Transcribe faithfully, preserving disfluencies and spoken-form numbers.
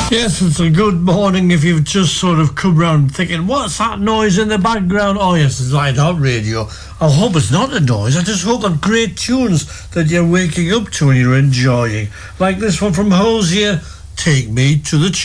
Yes, it's a good morning if you've just sort of come round thinking, what's that noise in the background? Oh yes, it's Light Out Radio. I hope it's not a noise. I just hope they're great tunes that you're waking up to and you're enjoying. Like this one from Hosier, Take Me to the Church.